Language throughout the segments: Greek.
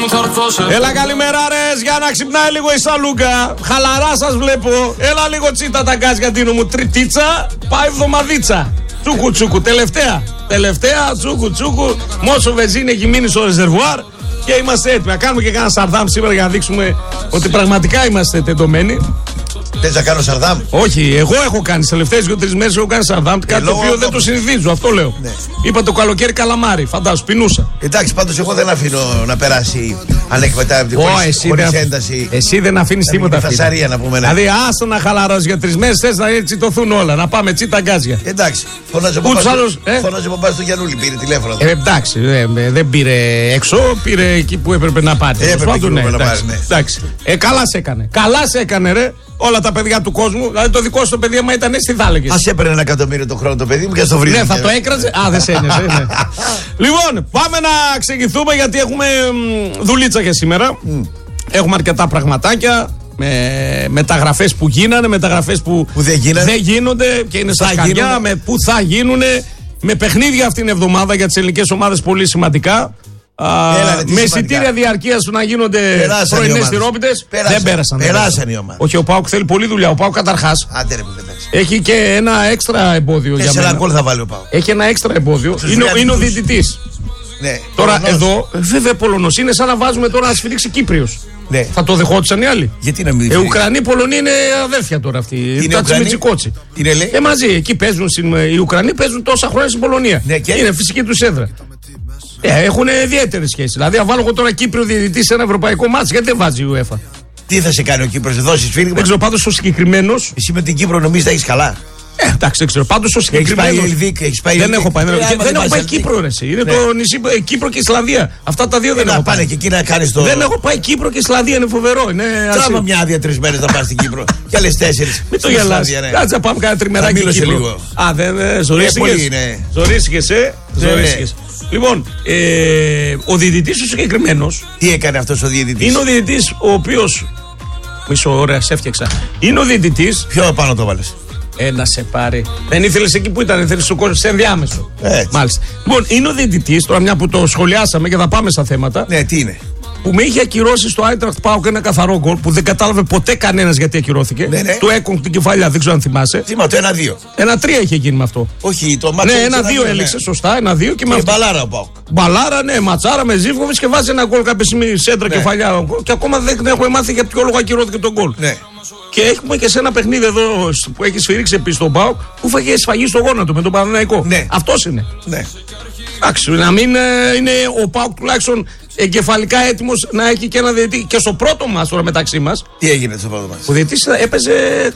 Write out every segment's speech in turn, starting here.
Έλα καλημέρα ρε, για να ξυπνάει λίγο η Σαλούκα. Χαλαρά σας βλέπω. Έλα λίγο τσίτα τα γκάζια τίνο μου. Τριτίτσα, πάει εβδομαδίτσα. Τσούκου τσούκου, τελευταία τσούκου τσούκου. Μόσο βενζίνη έχει μείνει στο ρεζερβουάρ. Και είμαστε έτοιμοι. Να κάνουμε και κάνα σαρδάμ σήμερα για να δείξουμε ότι πραγματικά είμαστε τεντωμένοι. Θες να κάνω σαρδάμ? Όχι, εγώ έχω κάνει τις τελευταίες 2-3 μέρες. Έχω κάνει σαρδάμ. Κάτι το οποίο δεν το συνηθίζω, αυτό λέω. Ναι. Είπα το καλοκαίρι καλαμάρι, φαντάσου, πεινούσα. Εντάξει, πάντως εγώ δεν αφήνω να περάσει ανεκμετάλλευτη χωρίς ένταση. Εσύ δεν αφήνεις τίποτα. Φασαρία να πούμε. Δηλαδή, άστο να χαλαρώσει για 3 μέρες, θες να τσιτωθούν όλα. Να πάμε τσίτα γκάζια. Εντάξει, φώναζε από πας στο Γιαννούλη, πήρε τηλέφωνο. Εντάξει, δεν πήρε έξω, πήρε εκεί που έπρεπε να πάρει. Εντάξει. Καλά σε έκανε, ρε. Όλα τα παιδιά του κόσμου, δηλαδή το δικό σου το παιδί, άμα ήταν έτσι, τι θα έλεγες? Ας έπαιρνε 1 εκατομμύριο το χρόνο το παιδί μου και ας το βρει. Ναι, θα το έκραζε. Δεν σε ένιωσε. Ναι. Λοιπόν, πάμε να ξεκινήσουμε γιατί έχουμε δουλίτσα για σήμερα. Έχουμε αρκετά πραγματάκια. Μεταγραφές που γίνανε, μεταγραφές που δεν γίνονται και είναι στα σκαριά. Με που θα γίνουνε. Με παιχνίδια αυτήν την εβδομάδα για τις ελληνικές ομάδες πολύ σημαντικά. Με εισιτήρια διαρκείας του να γίνονται πρωινές τυρόπιτες. Δεν πέρασαν. Περάσαν οι ομάδες. Όχι, ο ΠΑΟΚ θέλει πολλή δουλειά. Ο ΠΑΟΚ καταρχάς έχει και ένα έξτρα εμπόδιο για μένα. 4 γκολ θα βάλει ο ΠΑΟΚ. Έχει ένα έξτρα εμπόδιο. Είναι ο διαιτητής. Ναι, τώρα εδώ, βέβαια Πολωνός είναι σαν να βάζουμε τώρα να σφυρίξει Κύπριος. Ναι. Θα το δεχόντουσαν οι άλλοι? Γιατί να μην Ουκρανοί, Πολωνοί είναι αδέρφια τώρα αυτοί. Είναι τσιμιτσικότσι. Μαζί, εκεί παίζουν. Οι Ουκρανοί παίζουν τόσα χρόνια στην Πολωνία. Ναι, είναι φυσική του έδρα. Έχουν ιδιαίτερη σχέση. Δηλαδή, αν βάλω εγώ τώρα Κύπριο διαιτητή σε ένα ευρωπαϊκό μάτς, γιατί δεν βάζει η UEFA? Τι θα σε κάνει ο Κύπρος, δώσει σφύριγμα? Δεν ξέρω, πάντως ο συγκεκριμένος. Εσύ με την Κύπρο νομίζεις τα έχεις καλά? Εντάξει, δεν ξέρω. Πάντως ο συγκεκριμένος. Δεν έχω πάει. Δεν έχω πάει Κύπρο, ρε. Είναι το νησί Κύπρο και Ισλανδία. Αυτά τα δύο δεν έχω πάει. Πάνε και εκεί να κάνεις το. Δεν έχω πάει Κύπρο και Ισλανδία, είναι φοβερό. Τράβα μια άδεια 3 μέρες να πας στην Κύπρο. Και άλλες 4. Μην το γελάς. Κάτσε να πάμε κάνα τριμεράκι εκεί. Λίγο. Δεν ζορίστηκες. Λοιπόν, ο διαιτητής ο συγκεκριμένος. Τι έκανε αυτός ο διαιτητής? Είναι ο διαιτητής ο οποίος. Μισό ώρα, σε έφτιαξα. Είναι ο διαιτητής. Ποιο πάνω το βάλες? Να σε πάρει. Δεν ήθελες εκεί που ήταν, ήθελες στο κόσμο, σε ενδιάμεσο. Μάλιστα. Λοιπόν, είναι ο διαιτητής, τώρα μια που το σχολιάσαμε και θα πάμε στα θέματα. Ναι, τι είναι? Που με είχε ακυρώσει στο Άιντραχτ ΠΑΟΚ ένα καθαρό γκολ που δεν κατάλαβε ποτέ κανένας γιατί ακυρώθηκε. Ναι. Του έκουγε την κεφαλιά, δεν ξέρω αν θυμάσαι. Θύμα το 1-2. 1-3 είχε γίνει με αυτό. Όχι, το μάτσο. Ναι, 1-2 έλεξε, σωστά, 1-2 και με αυτό. Μπαλάρα ο ΠΑΟΚ. Μπαλάρα, ναι, ματσάρα με Ζίβκοβιτς και βάζει ένα γκολ κάποια στιγμή σέντρα κεφαλιά. Και ακόμα δεν έχουμε μάθει για ποιο λόγο ακυρώθηκε το γκολ. Ναι. Και έχουμε και σε ένα παιχνίδι εδώ που έχει σφυρίξει επίσης τον ΠΑΟΚ που φάγε σφαγή στο γόνατο με τον Παναθηναϊκό. Ναι. Αυτός είναι. Ναι. Εντάξει, να μην είναι ο ΠΑΟΚ τουλάχιστον εγκεφαλικά έτοιμος να έχει και ένα διαιτητή. Και στο πρώτο μας τώρα μεταξύ μας. Τι έγινε στο πρώτο μας? Ο διαιτητής έπαιζε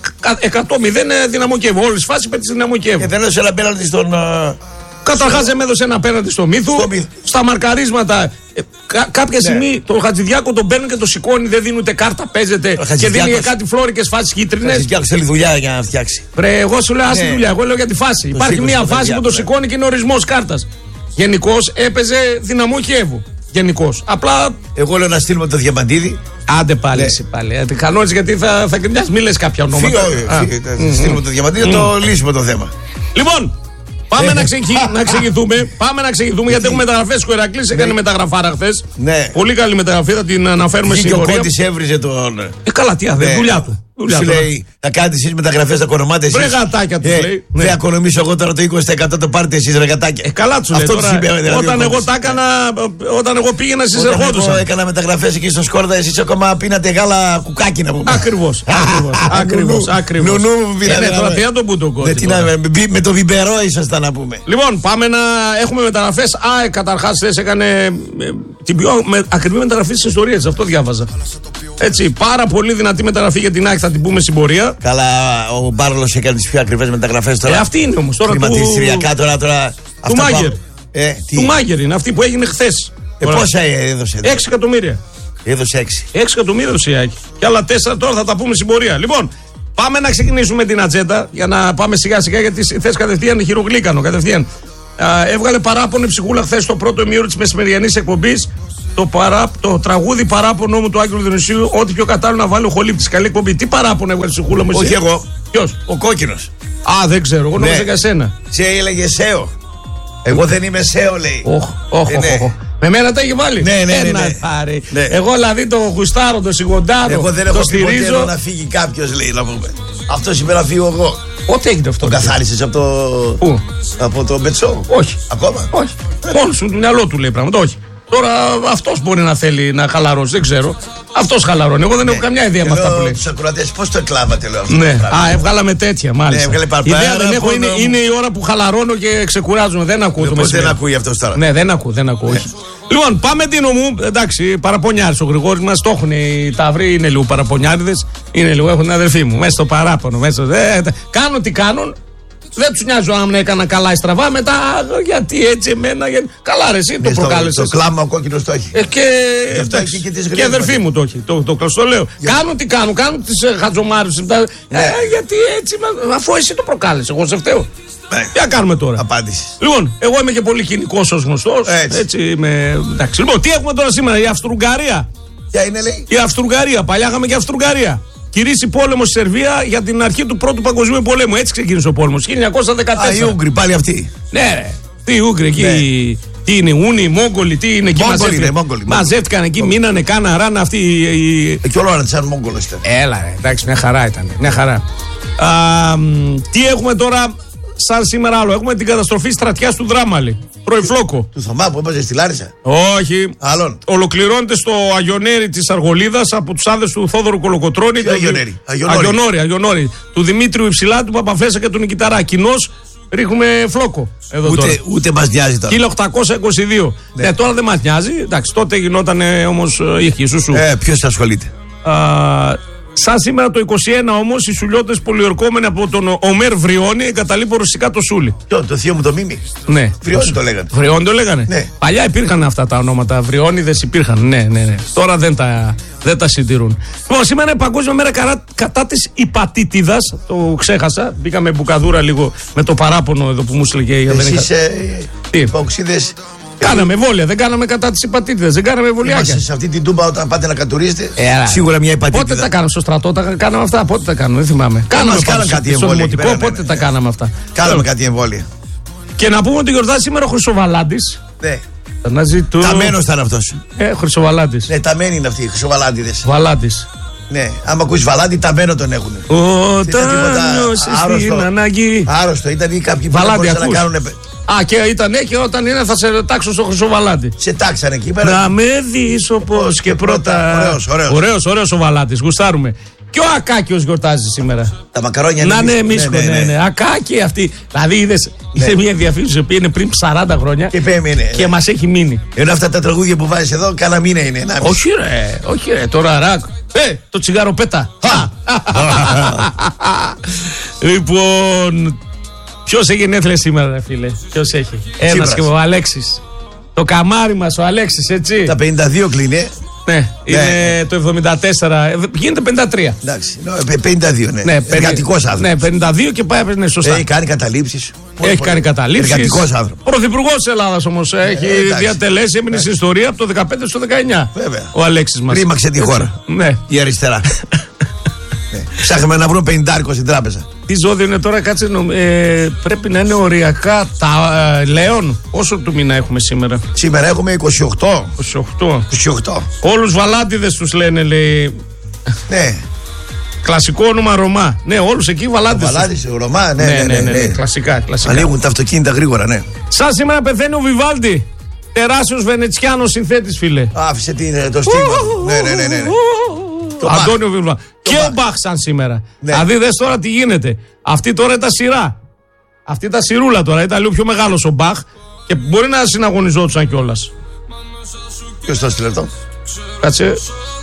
100-0 Δυναμό Κιέβου. Όλες τις φάσεις πέτυχε Δυναμό Κιέβου. Δεν έδωσε ένα πέναλτι στον. Καταρχάς δεν έδωσε ένα πέναλτι στο Μύθου. Στα μαρκαρίσματα. Κάποια στιγμή τον Χατζηδιάκο τον παίρνουν και τον σηκώνει. Δεν δίνουν ούτε κάρτα, παίζεται. Και δίνει για κάτι φλόρικες φάσεις κίτρινες. Ο Χατζηδιάκος θέλει δουλειά για να φτιάξει. Εγώ σου λέω άσε τη δουλειά. Εγώ λέω για τη φάση. Υπάρχει μια φάση που τον σηκώνει και είναι ορισμός κάρτας. Γενικώς έπαιζε Δυναμό Κιέβου. Γενικώς. Απλά. Εγώ λέω να στείλουμε το Διαμαντίδη. Άντε πάλι, εσύ πάλι. Κανόνες γιατί θα κρυμιάσει, μη λες κάποια ονόματα. Στείλουμε το Διαμαντίδη να το λύσουμε το θέμα. Λοιπόν, πάμε να ξεκινήσουμε. Πάμε να ξεκινήσουμε γιατί έχουμε μεταγραφές. Ο Ηρακλής έκανε μεταγραφάρα χθες. Πολύ καλή μεταγραφή, θα την αναφέρουμε στην πορεία. Και ο Κόντης έβριζε τον. Καλά, τι αδε, δουλειά του. Σου λέει, θα κάνετε εσείς μεταγραφές, θα οικονομάτε εσείς. Βρε γατάκια του λέει. Δεν θα οικονομήσω εγώ τώρα το 20%, το πάρετε εσείς ρε γατάκια. Καλά του λέει τώρα. Όταν εγώ τα έκανα, όταν εγώ πήγαινα εσείς ερχόντουσαν. Όταν εγώ έκανα μεταγραφές εκεί στο Σκόρδα, εσείς ακόμα πίνατε γάλα κουκάκι να πούμε. Ακριβώς. Νουνού μου πήρατε. Τώρα τι να το πούν τον κόσμο. Με το βιμπερό ήσασταν να πούμε. Λοιπόν, πάμε να έχουμε μεταγραφές. Καταρχάς θες έκανε την πιο ακριβή μεταγραφή της ιστορίας, αυτό διάβαζα. Έτσι, πάρα πολύ δυνατή μεταγραφή για την ΑΕΚ, θα την πούμε στην πορεία. Καλά, ο Μπάρλος έκανε τις πιο ακριβές μεταγραφές τώρα. Αυτή είναι όμως τώρα. Χρηματιστηριακά τώρα. Του Μάγκερ. Του Μάγκερ είναι αυτή που έγινε χθες. Πόσα έδωσε? 6 εκατομμύρια. Έδωσε 6. 6 εκατομμύρια έδωσε η ΑΕΚ. Και άλλα 4 τώρα θα τα πούμε στην πορεία. Λοιπόν, πάμε να ξεκινήσουμε την ατζέντα για να πάμε σιγά σιγά γιατί θες κατευθείαν χειρογλύκανο. Κατευθείαν. Έβγαλε παράπονο η ψυχούλα χθες στο πρώτο ημίωρο της μεσημεριανής εκπομπής. Το τραγούδι παράπονο μου του Άγγελου Διονυσίου, ό,τι πιο κατάλληλο να βάλει ο Χολύπτης. Καλή εκπομπή. Τι παράπονο έβγαλε η ψυχούλα μου? Όχι εγώ. Ποιος? Ο κόκκινος. Δεν ξέρω. Εγώ νόμιζα για σένα. Σε έλεγε ΣΕΟ. Εγώ δεν είμαι ΣΕΟ, λέει. Με μένα τα έχει βάλει. Ναι. Εγώ δηλαδή το γουστάρω, το σιγοντάρω. Εγώ δεν έχω πει ποτέ να φύγει κάποιος, λέει, να πούμε. Αυτό σήμερα να φύγω εγώ. Ό,τι έγινε αυτό. Το καθάρισες από το. Πού? Από το Μπετσό. Όχι. Ακόμα. Όχι. Μόνο σου το μυαλό του λέει πράγματα. Όχι. Τώρα αυτός μπορεί να θέλει να χαλαρώσει, δεν ξέρω. Αυτός χαλαρώνει. Εγώ δεν έχω καμιά ιδέα με αυτά που λέει. Τους ακροατές, πώς το εκλάβατε, λέω αυτό. Ναι, έβγαλαμε τέτοια μάλιστα. Η ιδέα δεν έχω, είναι η ώρα που χαλαρώνω και ξεκουράζομαι. Δεν ακούω το μεσημέρι. Δεν ακούει αυτό τώρα. Ναι, δεν ακούω. Λοιπόν, πάμε Ντίνο μου. Εντάξει, παραπονιάρης ο Γρηγόρης μας. Το έχουν οι Ταύροι, είναι λίγο παραπονιάριδες. Είναι λίγο, έχουν την αδερφή μου. Μέσα στο παράπονο. Κάνουν τι κάνουν. Δεν τους νοιάζει αν έκανα καλά ή στραβά. Μετά γιατί έτσι εμένα. Καλά, ρε, εσύ το προκάλεσες. Το κλάμα ο κόκκινος το έχει. Και αδερφή μου το έχει. Το λέω. Κάνουν τι κάνουν. Κάνουν τις χατζομάρες. Γιατί έτσι. Αφού εσύ το προκάλεσες. Εγώ σε φταίω. Τι να κάνουμε τώρα. Απάντηση. Λοιπόν, εγώ είμαι και πολύ κοινικός ως γνωστός. Έτσι είμαι. Εντάξει. Λοιπόν, τι έχουμε τώρα σήμερα, η Αυστρο-Ουγγαρία. Ποια είναι, λέει? Η Αυστρο-Ουγγαρία. Παλιά είχαμε και Αυστρο-Ουγγαρία. Κηρύσσει πόλεμο στη Σερβία για την αρχή του Πρώτου Παγκοσμίου Πολέμου. Έτσι ξεκίνησε ο πόλεμος. 1914. Οι Ούγγροι, πάλι αυτοί. Ναι, τι οι Ούγγροι εκεί. Ναι. Τι είναι, Ούνοι, Μόγγολοι, τι είναι εκεί. Μαζεύτηκαν εκεί, μείνανε, κάναραν αυτοί. Και όλο να σαν Μόγγολος ήταν. Έλα, εντάξει, μια χαρά ήταν. Μια χαρά. Τι έχουμε τώρα. Σαν σήμερα άλλο. Έχουμε την καταστροφή στρατιάς του Δράμαλη. Προϊφλόκο. Του Θωμά που έπαιζε στη Λάρισα. Όχι. Άλλον. Ολοκληρώνεται στο Αγιονέρι της Αργολίδας από τους άνδρες του Θόδωρου Κολοκοτρώνη. Αγιονόρι. Του Δημήτριου Υψηλά, του Παπαφέσα και του Νικηταρά. Κοινώς ρίχνουμε φλόκο. Εδώ ούτε μας νοιάζει τώρα. 1822. Ναι, τώρα δεν μας νοιάζει. Εντάξει, τότε γινόταν όμως ήχη. Ποιος ασχολείται. Σαν σήμερα το 21 όμως, οι σουλιώτες πολιορκόμενοι από τον Ομέρ Βριώνη εγκαταλείπουν ρωσικά το Σούλι. Το θείο μου το Μίμη. Ναι. Βριώνη το λέγανε. Βριώνη το λέγανε. Ναι. Παλιά υπήρχαν αυτά τα ονόματα. Βριώνιδες υπήρχαν. Ναι. Τώρα δεν τα συντηρούν. Λοιπόν, σήμερα είναι Παγκόσμια Μέρα κατά της υπατήτηδας. Το ξέχασα. Μπήκαμε μπουκαδούρα λίγο με το παράπονο εδώ που μου έλεγε. Εσείς υποξίδες. Κάναμε εμβόλια, δεν κάναμε κατά τις υπατήτηδες, δεν κάναμε εμβολιάκια. Σε αυτή την τούμπα όταν πάτε να κατουρίσετε, σίγουρα μια υπατήτηδα. Πότε τα κάναμε στο στρατό, τα κάναμε αυτά, πότε τα κάναμε, δεν θυμάμαι. Κάναμε κάτι εμβόλια. Πότε τα κάναμε αυτά. Κάναμε κάτι εμβόλια. Και να πούμε ότι γιορτάζει σήμερα ο Χρυσοβαλάντης. Ναι. Ταμένος ήταν αυτός. Χρυσοβαλάντης. Ναι, ταμένοι είναι αυτοί οι Χρυσοβαλάντιδες. Βαλάντης. Ναι, άμα ακούσει Βαλάντι, ταμένο τον έχουν. Όταν νιώσεις την ανάγκη. Άρρωστο, ήταν ή κάποιοι που μπορούσαν να κάνουν. Και ήταν και όταν είναι θα σε τάξω στο Χρυσοβαλάντι. Σε τάξανε εκεί πέρα. Να με δεις όπως και πρώτα. Ωραίος ο Βαλάντης, γουστάρουμε. Και ο Ακάκιος γιορτάζει σήμερα. Τα μακαρόνια είναι. Να είναι μίσκο, ναι. Ακάκη αυτή. Δηλαδή είδες, είναι μια διαφήμιση που είναι πριν 40 χρόνια και μας έχει μείνει. Ενώ αυτά τα τραγούδια που βάζεις εδώ, κάνα μήνα είναι. Όχι ρε, τώρα ρακ. Το τσιγάρο πέτα. Λοιπόν, ποιος έχει γενέθλια σήμερα, ρε φίλε? Ποιος έχει? Ένας και ο Αλέξης. Το καμάρι μας ο Αλέξης, έτσι. Τα 52 κλείνει. Ναι, είναι το 74. Γίνεται 53. Εντάξει, 52, ναι. Εργατικός άνθρωπος. Ναι, 52 και πάει, ναι, σωστά. Έχει κάνει καταλήψεις. Έχει κάνει καταλήψεις. Εργατικός άνθρωπος. Πρωθυπουργός της Ελλάδας όμως. Έχει διατελέσει, έμεινε στην ιστορία από το 15 στο 19. Βέβαια. Ο Αλέξης μας. Ρήμαξε τη χώρα. Ναι. Η αριστερά. Ψάχναμε να βρούμε 50 στην τράπεζα. Τι ζώδιο είναι τώρα, κάτσε. Πρέπει να είναι οριακά τα Λέων. Όσο του μήνα έχουμε σήμερα? Σήμερα έχουμε 28. Όλους Βαλάντιδες τους λένε, λέει. Ναι. Κλασικό όνομα Ρωμά. Ναι, όλους εκεί Βαλάντιδες. Βαλάντιδες, Ρωμά, ναι. Κλασικά. Ανοίγουν τα αυτοκίνητα γρήγορα, ναι. Σαν σήμερα πεθαίνει ο Βιβάλντι. Τεράστιος Βενετσιάνος συνθέτης, φίλε. Άφησε το στίγμα. Ναι. Αντώνιο Βιβάλντι. Και ο Μπαχ σαν σήμερα. Ναι. Δηλαδή δες τώρα τι γίνεται. Αυτή τώρα ήταν σειρά. Αυτή ήταν σιρούλα τώρα. Ήταν λίγο πιο μεγάλος ο Μπαχ και μπορεί να συναγωνιζόντουσαν κιόλας. Ποιος το έστειλε αυτό? Κάτσε.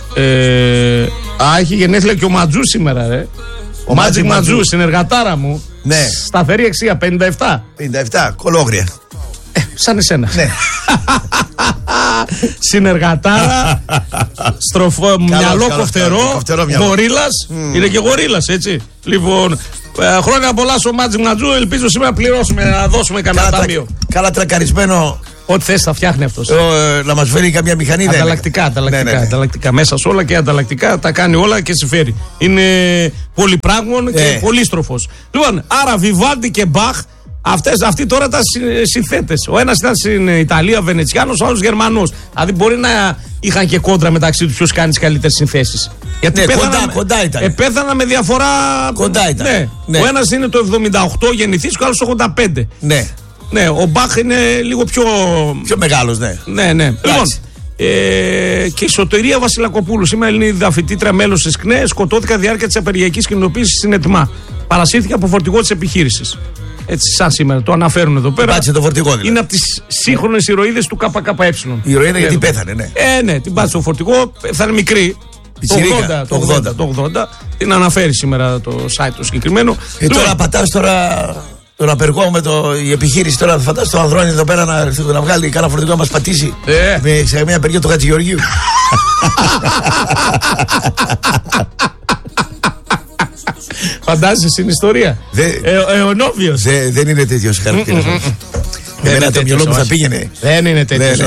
Έχει γενέθλια και ο Ματζού σήμερα, ρε. Ο Μάτζικ Ματζού, συνεργατάρα μου. Ναι. Σταθερή αξία, 57. 57, κολόγρια. Σαν εσένα. Ναι. Συνεργατάρα, μυαλό κοφτερό, γορίλας. Είναι και γορίλας, έτσι. Λοιπόν, χρόνια πολλά στο Μάτζικ Ματζού. Ελπίζω σήμερα πληρώσουμε, να δώσουμε κανένα ταμείο. Καλά τρακαρισμένο. Ό,τι θες θα φτιάχνει αυτός. Να μας φέρει καμιά μηχανή. Ανταλλακτικά. Μέσα σε όλα και ανταλλακτικά τα κάνει όλα και συμφέρει. Είναι πολυπράγμων και πολύστροφος. Λοιπόν, άρα Βιβάλντι και Μπαχ, Αυτοί τώρα τα συνθέτες. Ο ένας ήταν στην Ιταλία, Βενετσιάνος, ο άλλος Γερμανός. Δηλαδή μπορεί να είχαν και κόντρα μεταξύ τους ποιος κάνει τις καλύτερες συνθέσεις. Γιατί κοντά ήταν. Πέθανα με διαφορά. Κοντά ήταν. Ναι. Ο ένας είναι το 78 γεννηθής και ο άλλος το 85. Ναι, ο Μπαχ είναι λίγο πιο μεγάλος, ναι. Ναι. Λοιπόν, και η Σωτηρία Βασιλακοπούλου, σήμερα Ελληνίδα φοιτήτρια, μέλος της ΚΝΕ, σκοτώθηκα διάρκεια της απεργιακής κοινοποίησης στην ΕΤΜΑ. Παρασύρθηκε από φορτηγό της επιχείρησης. Έτσι, σαν σήμερα, το αναφέρουν εδώ πέρα. Πάτησε το φορτηγό, δηλαδή. Είναι από τις σύγχρονες ηρωίδες του ΚΚΕ. Η ηρωίδα γιατί πέθανε, ναι. Ναι, την πάτησε το φορτηγό, πέθανε μικρή. Το 80. Την αναφέρει σήμερα το site το συγκεκριμένο. Τώρα πατάς τον απεργό με η επιχείρηση. Τώρα θα φαντάσου το Ανδρώνη εδώ πέρα να βγάλει κάνα φορτηγό να μας πατήσει. Σε μια απεργία του Χατζηγεωργίου. Φαντάζεσαι την ιστορία. Αιωνόβιος. Δεν είναι τέτοιος χαρακτήρας. Εμένα το μυαλό μου θα πήγαινε. Δεν είναι τέτοιος.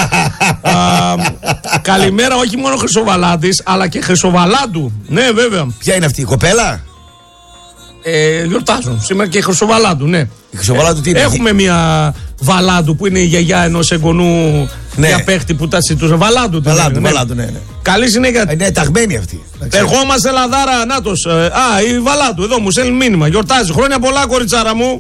Καλημέρα, όχι μόνο Χρυσοβαλάτης, αλλά και Χρυσοβαλάντου. Ναι, βέβαια. Ποια είναι αυτή, η κοπέλα? Γιορτάζουν σήμερα και Χρυσοβαλάντου, ναι. Η Χρυσοβαλάντου τι είναι? Έχουμε μια Βαλάντου που είναι η γιαγιά ενός εγγονού για παίχτη που τα συζητούσε. Βαλάντου, ναι. Καλή συνέχεια. Είναι ταγμένη αυτή. Ερχόμαστε Λαδάρα, νάτος. Η Βαλάντου, εδώ μου στέλνει μήνυμα. Γιορτάζει. Χρόνια πολλά, κοριτσάρα μου.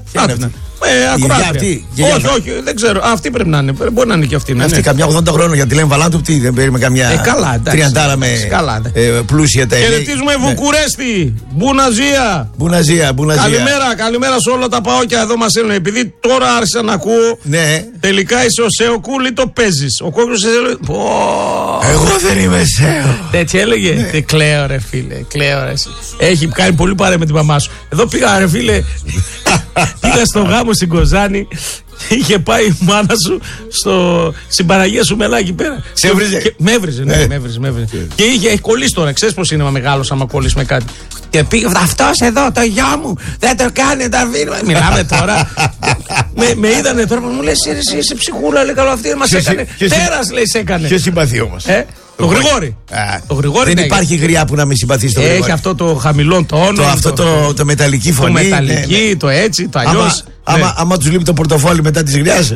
Όχι, δεν ξέρω. Αυτή πρέπει να είναι. Μπορεί να είναι και αυτή. Αυτή καμιά 80 χρόνια γιατί λένε Βαλάντου, τι δεν παίρνει καμιά. Καλά, 30 με πλούσια τα ελιά. Χαιρετίζουμε Βουκουρέστι. Μπουναζία. Καλημέρα σε όλα τα παόκια εδώ μας έλεγαν. Επειδή τώρα άρχισα να ακούω. Τελικά είσαι ο Σέο Κούλ ή το παίζεις. Ο κόκκινος έλεγε. Εγώ δεν είμαι Σέο. Έτσι έλεγε. Τι κλαίω, ρε φίλε. Έχει κάνει πολύ παρέα με την μαμά σου. Εδώ πήγα, ρε φίλε. Πήγα στο γάμο στην Κοζάνη. Είχε πάει η μάνα σου στην Παναγία σου μελά εκεί πέρα. Σε έβριζε? Με έβριζε. Και έχει κολλήσει τώρα. Ξέρεις πως είναι μεγάλος άμα κολλήσει με κάτι. Και πήγε αυτός εδώ, το γιο μου, δεν το κάνει τα βίντεο. Μιλάμε τώρα. Με είδανε τώρα, μου λες εσύ είσαι ψυχούλα, λέει καλό αυτή μας έκανε. Τέρας λέει σε έκανε. Ποιο συμπαθεί όμως? Το Γρηγόρη. Δεν υπάρχει γριά που να με συμπαθεί στο Γρηγόρη. Έχει αυτό το χαμηλό τόνο. Αυτό το μεταλλική φωνή. Το μεταλλική, το έτσι, το αλλιώς. Άμα τους λείπει το πορτοφόλι μετά της γριάς.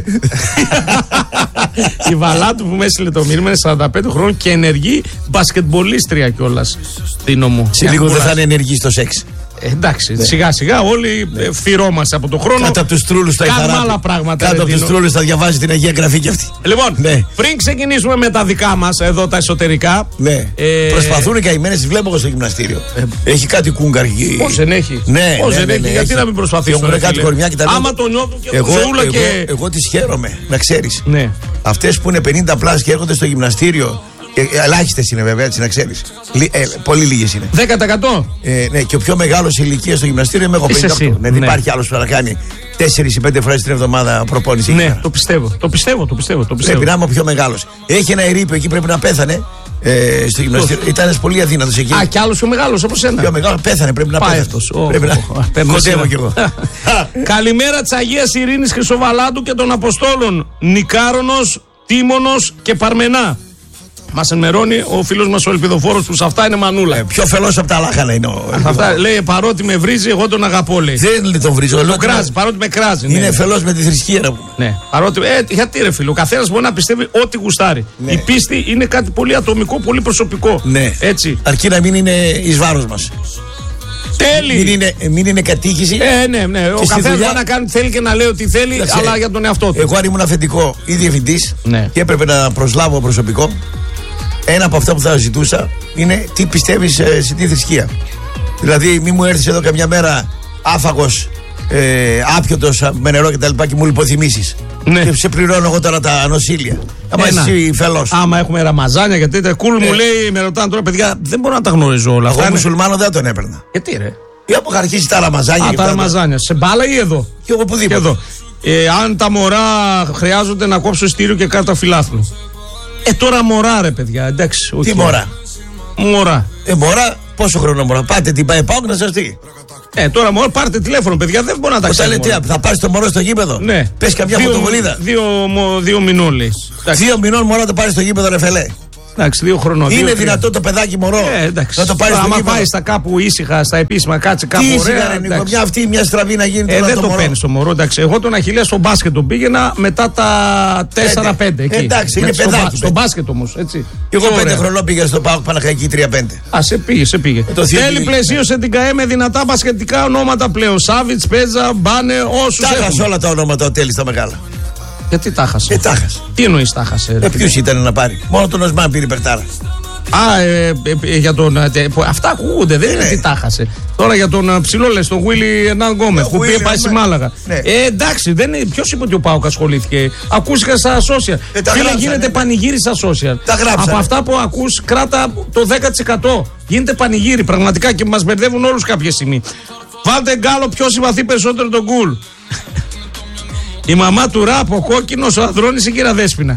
Η Βαλάντου που με έστειλε το μήνυμα είναι 45 χρόνων και ενεργή μπασκετμπολίστρια κιόλας. Δίνω σε λίγο δεν θα είναι ενεργή στο σεξ. Εντάξει, σιγά σιγά όλοι φυρώμαστε από το χρόνο. Κάτω από τους τρούλους τα κάνουμε άλλα πράγματα. Κάτω από τους τρούλους θα διαβάζει την Αγία Γραφή κι αυτή. Λοιπόν, πριν ξεκινήσουμε με τα δικά μας εδώ τα εσωτερικά. Προσπαθούν οι καημένες, τις βλέπω εγώ στο γυμναστήριο. Έχει κάτι κούγκαρχη. Πώς δεν έχει? Πώς δεν έχει? Γιατί να μην προσπαθήσουμε? Άμα το νιώθουν και εγώ τις χαίρομαι, να ξέρεις. Αυτές που είναι 50 πλάς και έρχονται στο γυμναστήριο. Ελάχιστες είναι βέβαια, έτσι να ξέρεις. Πολύ λίγες είναι. 10%. Ναι, και ο πιο μεγάλος ηλικία στο γυμναστήριο είμαι εγώ 58. Δεν υπάρχει άλλος που να κάνει 4 ή 5 φορές την εβδομάδα προπόνηση. Ναι, το πιστεύω. Πρέπει να είμαι ο πιο μεγάλος. Έχει ένα ερείπιο εκεί, πρέπει να πέθανε. Στο γυμναστήριο. Ήταν πολύ αδύνατος εκεί. Κι άλλος πιο μεγάλος όπως ένα. Πιο μεγάλος, πέθανε, πρέπει να πέθανε. Κοντεύω κι εγώ. Καλημέρα της Αγίας Ειρήνης Χρυσοβαλάντου και των Αποστόλων Νικάρονος, Τίμωνος και Παρμενά. Μας ενημερώνει ο φίλος μας ο Ελπιδοφόρος που σε αυτά είναι μανούλα. Πιο φελός από τα λάχανα είναι ο αυτά, λέει παρότι με βρίζει, εγώ τον αγαπώ. Λέει. Δεν τον βρίζω. Το κράζει, παρότι με κράζει. Είναι φελός με τη θρησκεία να πούμε. Ναι, παρότι. Γιατί ρε φίλο, ο καθένας μπορεί να πιστεύει ό,τι γουστάρει. Η πίστη είναι κάτι πολύ ατομικό, πολύ προσωπικό. Ναι. Έτσι. Αρκεί να μην είναι εις βάρος μας. Τέλει. Μην είναι κατήχηση. Ναι. Ο καθένας μπορεί να κάνει θέλει και να λέει ό,τι θέλει, αλλά για τον εαυτό του. Εγώ αν ήμουν αφεντικό ή διευθυντής και έπρεπε να προσλάβω προσωπικό. Ένα από αυτά που θα ζητούσα είναι τι πιστεύεις σε τι θρησκεία. Δηλαδή, μη μου έρθεις εδώ καμιά μέρα άφαγος, άπιωτος με νερό κτλ. Και μου λιποθυμήσεις. Και σε πληρώνω εγώ τώρα τα νοσήλια. Άμα εσύ φελός. Άμα έχουμε ραμαζάνια και τέτοια. Μου λέει, με ρωτάνε τώρα παιδιά, δεν μπορώ να τα γνωρίζω όλα αυτά. Εγώ μουσουλμάνο δεν τον έπαιρνα. Γιατί ρε? Ή έχω αρχίσει τα ραμαζάνια. Τα ραμαζάνια. Σε μπάλα ή εδώ? Και οπουδήποτε. Αν τα μωρά χρειάζονται να κόψω ειστήριο και κάτω φιλάθλου. Τώρα μωρά ρε παιδιά, εντάξει. Τι μωρά? Μωρά. Μωρά, πόσο χρόνο μωρά? Πάτε την πάει πάω να σας τι. Τώρα μωρά, πάρτε τηλέφωνο παιδιά, δεν μπορώ να τα ξέρω. Θα πάρεις το μωρό στο γήπεδο? Ναι. Πες καμιά φωτοβολίδα. 2 μηνών λέει. 2 μηνών μωρά το πάρεις στο γήπεδο ρε φελέ. Εντάξει, 2 χρονών. Είναι δυνατό το παιδάκι μωρό να το πάρει στο άμα πάει στα κάπου ήσυχα, στα επίσημα, κάτσε κάπου. Τι ήσυχα, Νίκο, μια αυτή, μια στραβή να γίνει. Δεν το παίρνει το μωρό. Εντάξει, εγώ τον Αχιλλέα στο μπάσκετ τον πήγαινα μετά τα 4-5. Εντάξει, είναι παιδάκι. Στο μπάσκετ όμως, έτσι. Εγώ 5 χρονών πήγα στο ΠΑΟΚ Παναχαϊκή 3-5. Α, σε πήγε. Τέλει πλαισίωσε την ΚΑΕ με δυνατά μπασκετικά ονόματα πλέον. Σάβιτς, Πέτζα, Μπάνε, όσους. Τάχασε όλα τα ονόματα ο Τέλης τα μεγάλα. Γιατί τα χάσε? Τι εννοείς τα χάσε? Ποιος ήταν να πάρει? Μόνο τον Οσμάν πήρε Περτάρα. Για τον. Αυτά ακούγονται, δεν είναι τι τα χάσε. Τώρα για τον ψηλό λες, τον Βίλι Ερνάν Γκόμεθ που πήγε πάει στη Μάλαγα. Εντάξει, ποιος είπε ότι ο ΠΑΟΚ ασχολήθηκε? Ακούστηκα στα social. Φίλε, γίνεται πανηγύρι στα social. Από αυτά που ακούς, κράτα το 10%. Γίνεται πανηγύρι πραγματικά και μας μπερδεύουν όλους κάποια στιγμή. Βάλτε γκάλο, ποιο συμπαθεί περισσότερο τον Γκουλ. Η μαμά του Ραπ, ο Κόκκινος, ο Ανδρώνης, η κύρα Δέσποινα.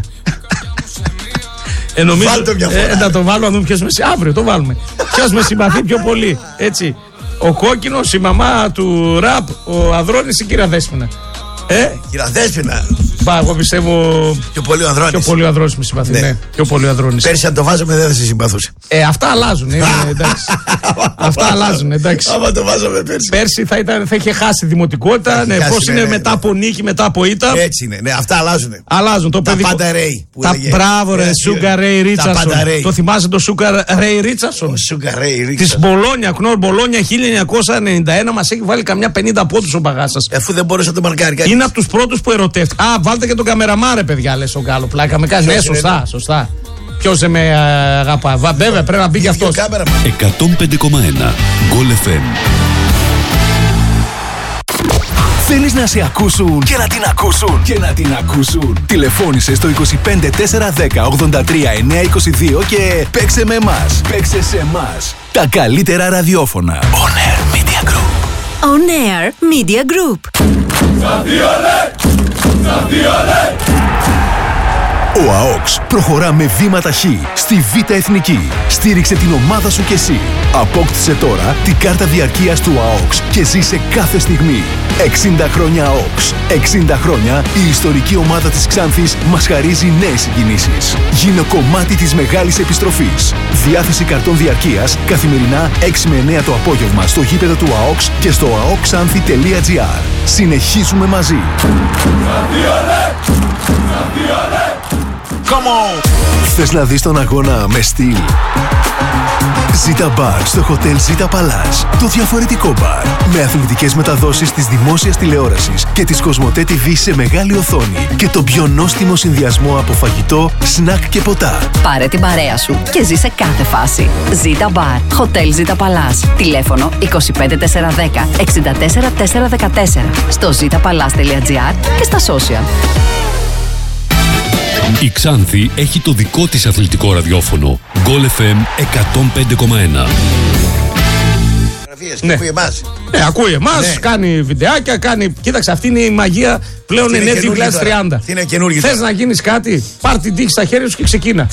Βάλτε μια φορά. Να το βάλω, να δούμε ποιος με συμπαθεί. Αύριο το βάλουμε. Ποιος με συμπαθεί πιο πολύ. Έτσι. Ο Κόκκινος, η μαμά του Ραπ, ο Ανδρώνης, η κύρα Δέσποινα. Κύρα Δέσποινα. Εγώ πιστεύω. Πιο πολύ ο Ανδρώνης. Πιο πολύ ο Ανδρώνης με συμπαθεί. Ναι. Πιο πολύ ο Ανδρώνης. Πέρσι αν το βάζαμε δεν θα σε συμπαθούσε. Αυτά αλλάζουν. Αυτά αλλάζουν. Άμα το βάζαμε πέρσι. Πέρσι θα είχε χάσει δημοτικότητα. Πώς είναι μετά από νίκη, μετά από ήττα. Έτσι είναι. Ναι, αυτά αλλάζουν. Αλλάζουν. Το παιδικό. Τα πάντα Ρέι. Μπράβο, ρε. Σούγκαρ Ρέι Ρίτσαρσον. Το θυμάσαι το Σούγκαρ Ρέι Ρίτσαρσον? Τη Μπολόνια, Κνόρ Μπολόνια 1991. Μας έχει βάλει καμιά 50 πόντους ο μπαγάσας. Αφού δεν μπορούσε να το μαρκάρει κάτι. Είναι από τους πρώτους που ερωτεύτηκε. Βάλτε και τον καμεραμάρε, παιδιά, λες ο Γκάλο. Πλάκα με κάνει. Ναι, σωστά. Ποιος με αγαπά? Βέβαια, πρέπει να μπει και αυτός. 105,1 Γκολ FM. Θέλεις να σε ακούσουν και να την ακούσουν και να την ακούσουν? Τηλεφώνησε στο 25 410 83 922 και παίξε με εμάς. Παίξε σε εμάς. Τα καλύτερα ραδιόφωνα. On Air Media Group. On Air Media Group. Ο ΑΟΚΣ προχωρά με βήμα ταχύ στη Β' Εθνική. Στήριξε την ομάδα σου κι εσύ. Απόκτησε τώρα την κάρτα διαρκείας του ΑΟΚΣ και ζήσε κάθε στιγμή. 60 χρόνια ΑΟΚΣ. 60 χρόνια η ιστορική ομάδα της Ξάνθης μας χαρίζει νέες συγκινήσεις. Γίνε κομμάτι της μεγάλης επιστροφής. Διάθεση καρτών διαρκείας καθημερινά 6 με 9 το απόγευμα στο γήπεδο του ΑΟΚΣ και στο aoxanthi.gr. Συνεχίζουμε μαζί. Θες να δεις τον αγώνα με στυλ? Ζήτα Μπαρ στο Hotel Ζήτα Παλάς. Το διαφορετικό μπαρ. Με αθλητικές μεταδόσεις της δημόσιας τηλεόρασης και της Κοσμοτέ TV σε μεγάλη οθόνη. Και το πιο νόστιμο συνδυασμό από φαγητό, σνακ και ποτά. Πάρε την παρέα σου και ζει σε κάθε φάση. Ζήτα Μπαρ. Hotel Ζήτα Παλάς. Τηλέφωνο 25410 64414. Στο zitapalaz.gr και στα social. Η Ξάνθη έχει το δικό της αθλητικό ραδιόφωνο. Γκολ FM 105,1. Ναι. Ακούει εμάς. Ναι, ακούει εμάς, κάνει βιντεάκια, κάνει. Κοίταξε, αυτή είναι η μαγεία πλέον είναι 2030. Είναι καινούργια. Θες να γίνεις κάτι, πάρ' την τύχη στα χέρια σου και ξεκίνα.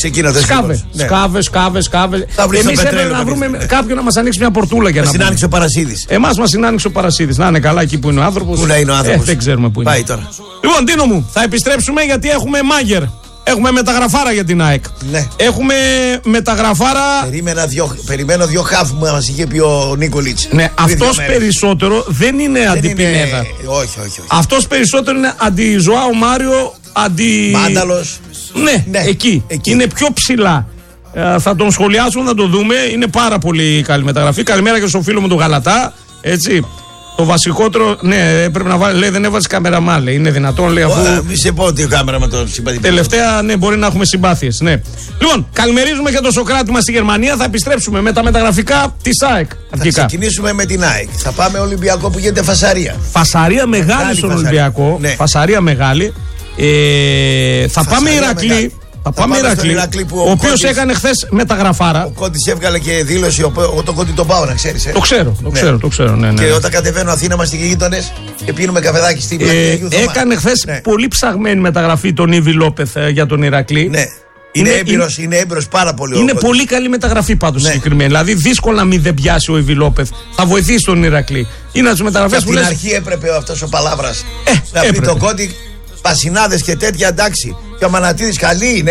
Σκάβε. Εμείς έπρεπε να βρούμε κάποιον να μας ανοίξει μια πορτούλα για να. Μας συνάνοιξε ο Παρασίδης. Εμάς μας συνάνοιξε ο Παρασίδης. Να είναι καλά εκεί που είναι ο άνθρωπος. Πού να είναι ο άνθρωπος. Δεν ξέρουμε πού είναι. Πάει τώρα. Λοιπόν, Τίνο μου, θα επιστρέψουμε γιατί έχουμε μάγερ. Έχουμε μεταγραφάρα για την ΑΕΚ. Ναι. Έχουμε μεταγραφάρα. Περιμένω δύο χαφ που μας είχε πει ο Νίκολιτς. Ναι, αυτός περισσότερο δεν είναι αντιπινέδα. Όχι. Αυτός περισσότερο είναι αντι-Ζωάο Μάριο, Μάνταλος. Ναι, εκεί. Είναι πιο ψηλά. Θα τον σχολιάσουμε, θα το δούμε. Είναι πάρα πολύ καλή μεταγραφή. Καλημέρα και στο φίλο μου τον Γαλατά. Έτσι. Το βασικότερο, ναι, πρέπει να βάλει. Λέει δεν έβαζε καμεραμάν. Λέει είναι δυνατόν, λέει αφού. Μη σε πω ότι η κάμερα με τον συμπαθητή. Τελευταία, ναι, μπορεί να έχουμε συμπάθειες. Ναι. Λοιπόν, καλημερίζουμε και τον Σοκράτη μας στη Γερμανία. Θα επιστρέψουμε με τα μεταγραφικά της ΑΕΚ. Θα ξεκινήσουμε με την ΑΕΚ. Θα πάμε Ολυμπιακό που γίνεται φασαρία. Φασαρία μεγάλη στον Ολυμπιακό. Ναι. Φασαρία μεγάλη. Θα πάμε Ηρακλή. Θα πάμε Ηρακλή, ο οποίος έκανε χθες μεταγραφάρα. Ο Κόντης έβγαλε και δήλωση. Το Κόντι τον πάω, να ξέρεις. Το ξέρω. Ναι. Και όταν κατεβαίνω Αθήνα είμαστε γείτονες και πίνουμε καφεδάκι στην πλατεία. Έκανε χθες πολύ ψαγμένη μεταγραφή τον Ήβι Λόπεθ για τον Ηρακλή. Ναι. Είναι έμπειρος πάρα πολύ. Είναι πολύ καλή μεταγραφή πάντως συγκεκριμένη. Δηλαδή δύσκολα να μην δεν πιάσει ο Ήβι Λόπεθ. Θα βοηθήσει τον Ηρακλή. Είναι από τις μεταγραφές που λες. Στην αρχή έπρεπε αυτός ο Παλάβρας να πει τον Κόντι. Πασινάδες και τέτοια, εντάξει. Και ο Μανατίδης καλή είναι,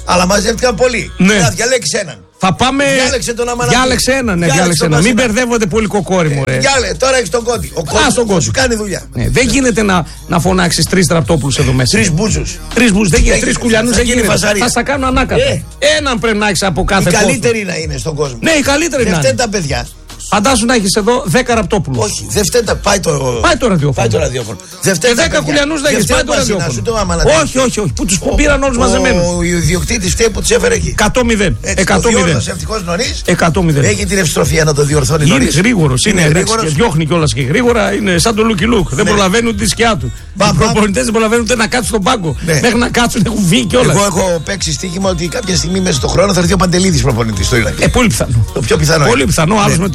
Αλλά μαζεύτηκαν πολλοί. Ναι. Διαλέξει έναν. Θα πάμε. Διάλεξε τον Αμανατίδη. Διάλεξε έναν. Ναι, διάλεξε έναν. Μην μπερδεύονται πολύ κοκόρι μου, ρε. Τώρα έχει τον Κώτη. Ο Κώτη σου κάνει δουλειά. Ναι, δεν γίνεται να φωνάξει 3 Τραπτόπουλους εδώ μέσα. 3 μπούζους. 3 μπούζους δεν γίνεται. 3 Κουλιανούς δεν γίνεται. Θα στα κάνω ανάκατα. Έναν πρέπει να έχει από κάθε κόσμο. Οι καλύτεροι να είναι στον κόσμο. Ναι, οι καλύτεροι να είναι. Δεν φταίνουν τα παιδιά. Φαντάσου να έχει εδώ 10 Ραπτόπουλους. Όχι, δεν φταίνουν. Πάει το ραδιόφωνο. 10 Κουλιανούς να έχει. Πάει το ραδιόφωνο. Όχι. Που του πήραν όλου μαζεμένου. Ο ιδιοκτήτης φταίει που του έφερε εκεί. 100-0. Ευτυχώς νωρίς. 100-0. Έχει την ευστροφία να το διορθώνει νωρίς. Είναι γρήγορος. Διώχνει κιόλας και γρήγορα. Είναι σαν το Λούκι Λουκ. Δεν προλαβαίνουν τη σκιά του. Οι προπονητές δεν προλαβαίνουν ούτε να κάτσουν στον πάγκο. Μέχρι να κάτσουν έχουν βγει κιόλας. Εγώ έχω παίξει στοίχημα ότι κάποια στιγμή μέσα στον χρόνο θα έρθει ο Παντελίδης προπονητής στο Ηράκλειο. Πολύ πιθανό. Το πιο πιθανό. Πολύ πιθανό.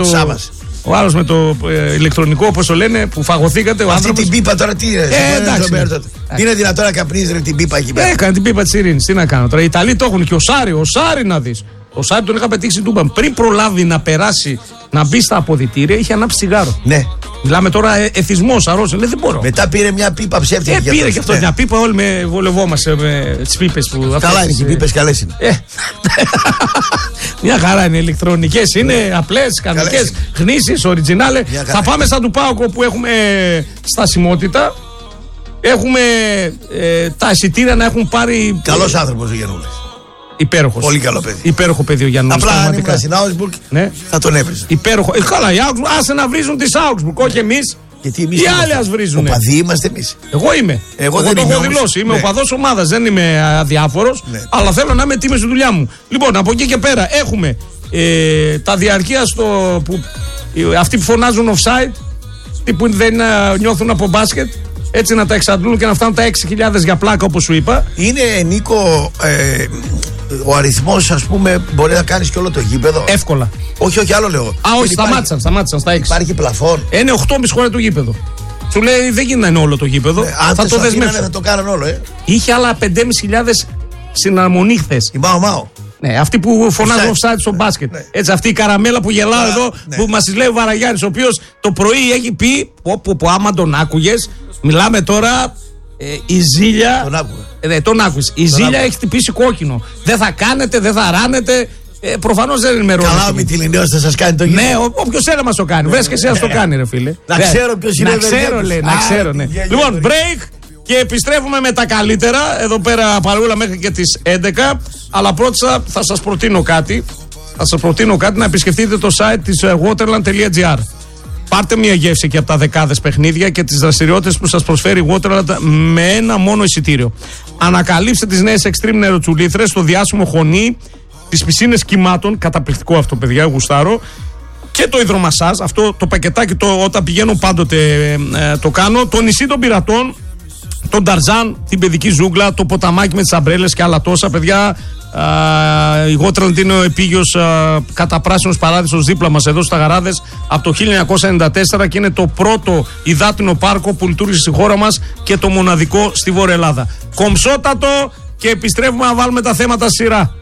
Ο άλλος με το ηλεκτρονικό, όπως το λένε, που φαγωθήκατε. Αυτή την πίπα τώρα τι είναι. Είναι δυνατόν να καπνίζει την πίπα εκεί πέρα. Έκανε την πίπα της ειρήνης. Τι να κάνω τώρα. Οι Ιταλοί το έχουν και ο Σάρι να δεις. Ο Σάρι τον είχα πετύχει στην Τούμπα. Πριν προλάβει να περάσει, να μπει στα αποδυτήρια, είχε ανάψει τσιγάρο. Ναι. Μιλάμε τώρα εθισμός, αρρώστια. Λέει δεν μπορώ. Μετά πήρε μια πίπα ψεύτικη. Πήρε και αυτό μια πίπα. Όλοι με βολευόμαστε με τις πίπες που. Καλά είναι και οι πίπες, καλές είναι. Μια χαρά είναι. Ηλεκτρονικές είναι, απλές, κανονικές, γνήσιες, οριτζινάλε. Θα πάμε σαν του ΠΑΟΚ που έχουμε στασιμότητα. Έχουμε τα εισιτήρια να έχουν πάρει. Καλός άνθρωπος ο Γιαννούλης. Υπέροχος. Πολύ καλό παιδί. Υπέροχο παιδί ο Γιαννούλης. Απλά αν ήμουν στην Augsburg θα τον έβριζε. Υπέροχο. Καλά, οι Augsburg, άσε να βρίζουν τις Augsburg. Όχι εμείς. Γιατί εμείς οι άλλοι ας βρίζουν. Οπαδοί είμαστε εμείς. Εγώ είμαι. Εγώ το έχω δηλώσει. Είμαι οπαδός ομάδας. Δεν είμαι αδιάφορος. Ναι. Αλλά θέλω να είμαι έτοιμος στη δουλειά μου. Λοιπόν, από εκεί και πέρα έχουμε τα διαρκεία αυτοί που φωνάζουν offside. Αυτοί που δεν νιώθουν από μπάσκετ. Έτσι να τα εξαντλούν και να φτάνουν τα 6.000 για πλάκα όπως σου είπα. Είναι, Νίκο, ο αριθμός, ας πούμε, μπορεί να κάνεις και όλο το γήπεδο. Εύκολα. Όχι, άλλο λέω. Όχι, σταμάτησαν στα 6. Υπάρχει πλαφόν. Είναι 8,5 χρόνια το γήπεδο. Σου λέει δεν γίνεται όλο το γήπεδο. Θα το δεσμεύσουν. Θα το κάνουν όλο, Είχε άλλα 5.500 συναρμονή χθες. Η Μάο. Ναι, αυτοί που φωνάζουν offside στο μπάσκετ. Ναι. Έτσι, αυτή η καραμέλα που γελάω εδώ, που μας λέει ο Βαραγιάννης, ο οποίος το πρωί έχει πει, άμα τον άκουγες, μιλάμε τώρα, η Ζήλια. Τον άκουγα. Τον άκουσες. Η Ζήλια έχει χτυπήσει κόκκινο. Δεν θα κάνετε, δεν θα ράνετε. Προφανώς δεν ενημερώνει. Καλά, ο Μητυλινέος θα σας κάνει το γήπεδο. Ναι, όποιος ένα μας το κάνει. Βρες και εσύ να το κάνει, ρε φίλε. Να ξέρω ποιος είναι. Να ξέρω, λέει. Να ξέρω, ναι. Λοιπόν, break. Και επιστρέφουμε με τα καλύτερα. Εδώ πέρα παρούλα μέχρι και τις 11. Αλλά πρώτα θα σας προτείνω κάτι. Να επισκεφτείτε το site της waterland.gr. Πάρτε μια γεύση και από τα δεκάδες παιχνίδια και τις δραστηριότητες που σας προσφέρει η Waterland με ένα μόνο εισιτήριο. Ανακαλύψτε τις νέες extreme νεροτσουλήθρες στο διάσημο Χωνί, τις πισίνες κυμάτων. Καταπληκτικό αυτό, παιδιά, γουστάρω. Και το υδρομασάζ. Αυτό το πακετάκι όταν πηγαίνω πάντοτε το κάνω. Το νησί των πειρατών. Τον Ταρζάν, την παιδική ζούγκλα, το ποταμάκι με τις αμπρέλες και άλλα τόσα, παιδιά. Η Waterland είναι ο επίγειος καταπράσινος παράδεισος δίπλα μας εδώ στα Γαράδες από το 1994 και είναι το πρώτο υδάτινο πάρκο που λειτουργήσε στη χώρα μας και το μοναδικό στη Βόρεια Ελλάδα. Κομψότατο και επιστρέφουμε να βάλουμε τα θέματα στη σειρά.